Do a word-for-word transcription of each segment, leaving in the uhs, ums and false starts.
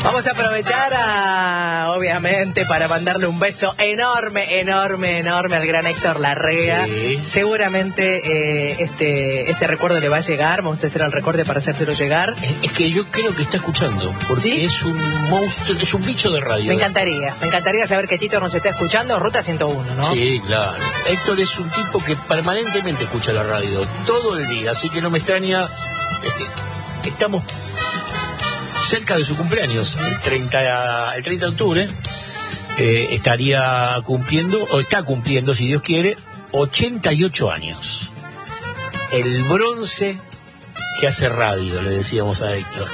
Vamos a aprovechar, a, obviamente, para mandarle un beso enorme, enorme, enorme al gran Héctor Larrea. Sí. Seguramente eh, este este recuerdo le va a llegar. Vamos a hacer el recorte para hacérselo llegar. Es, es que yo creo que está escuchando, porque ¿Sí? es un monstruo, es un bicho de radio. Me encantaría, me encantaría saber que Tito nos está escuchando. Ruta ciento uno, ¿no? Sí, claro. Héctor es un tipo que permanentemente escucha la radio, todo el día, así que no me extraña. Este, estamos cerca de su cumpleaños, el treinta, el treinta de octubre, eh, estaría cumpliendo, o está cumpliendo, si Dios quiere, ochenta y ocho años. El bronce que hace radio, le decíamos a Héctor.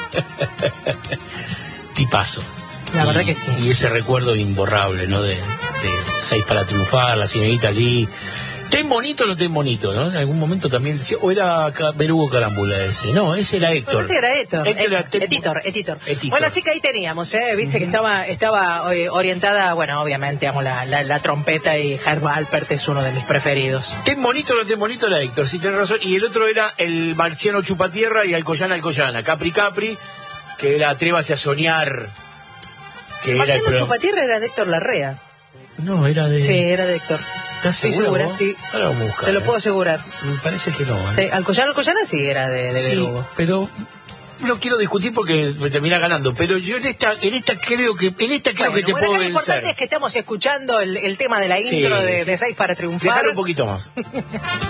Tipazo. La y, verdad que sí. Y ese recuerdo imborrable, ¿no? De, de Seis para Triunfar, la señorita Lee. Ten bonito o no ten bonito, ¿no? En algún momento también decía, o era Berugo Carámbula ese. No, ese era Héctor. Ese era Héctor. Héctor era ten... Etitor, Etitor. Etitor. Bueno, así que ahí teníamos, ¿eh? Viste que estaba estaba eh, orientada, bueno, obviamente, amo la, la, la trompeta, y Herb Alpert es uno de mis preferidos. Ten bonito o no ten bonito era Héctor, sí, tenés razón. Y el otro era el marciano Chupatierra y Alcoyana Alcoyana. Capri Capri, que era Atrévase a soñar. Que era el Marciano programa. Chupatierra era de Héctor Larrea. No, era de... Sí, era de Héctor. ¿Estás Estoy seguro, segura, vos? sí. Ahora vamos a buscar, Te lo ¿eh? puedo asegurar. Me parece que no, ¿eh? Sí, Alcoyana Alcoyana sí era de, de Sí, Berugo. pero no quiero discutir porque me termina ganando. Pero yo en esta, en esta creo que, en esta creo Bueno, que te bueno, puedo acá lo vencer. importante es que estamos escuchando el, el tema de la Sí, intro de, sí. de Seis para Triunfar. Déjalo un poquito más.